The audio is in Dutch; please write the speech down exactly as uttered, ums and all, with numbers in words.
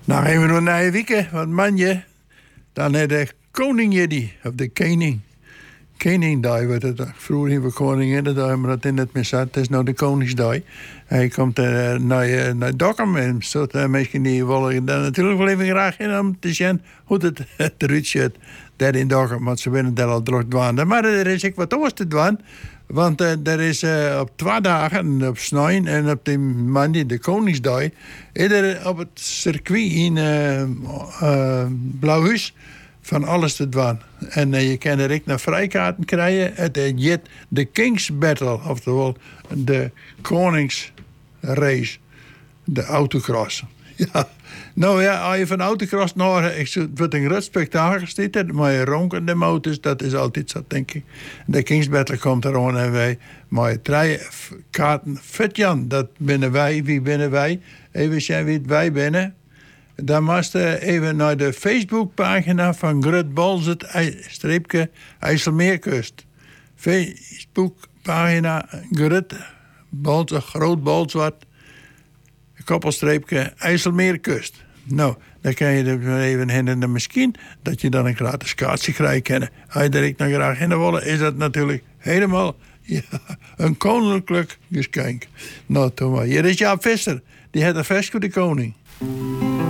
Nou, gaan we nog naar je wieken, want manje, dan is de koning die, of de koning. Koningdag werd het. Vroeger hebben we Koninginnedag, maar dat in het meer zat. Het is nou de Koningsdag. Hij komt uh, naar, naar Dokkum en soort uh, mensen die willen daar natuurlijk wel even graag in om te zien hoe het eruit ziet. Daar in Dokkum, want ze willen daar al druk dwaan. Maar er is ook wat anders te dwaan. Want uh, er is uh, op twee dagen, op Snijn en op de maandag, de Koningsdag, is er op het circuit in uh, uh, Blauwhuis van alles te dwaan. En uh, je kan er ook naar vrijkaarten krijgen. Het is de King's Battle, oftewel de Koningsrace, de autocross. Ja. Nou ja, als je van autocross naar, ik wordt een groot spektakel zitten, maar ronkende motors, dat is altijd zo, denk ik. De King's Battle komt er aan en wij, maar drie kaarten, vet Jan, dat binnen wij, wie binnen wij, even zien wie het wij binnen. Dan moest je even naar de Facebookpagina van Grut Bolzet, streepje IJsselmeerkust. Facebookpagina Grut Bolzet, groot Bolzwart, koppelstreepje IJsselmeerkust. Nou, dan kan je er even heen en misschien dat je dan een gratis kaartje krijgt. Als je er nog graag heen wil, is dat natuurlijk helemaal ja, een koninklijk geschenk. Nou, toen maar. Hier is Jaap Visser, die heeft een fest voor de koning.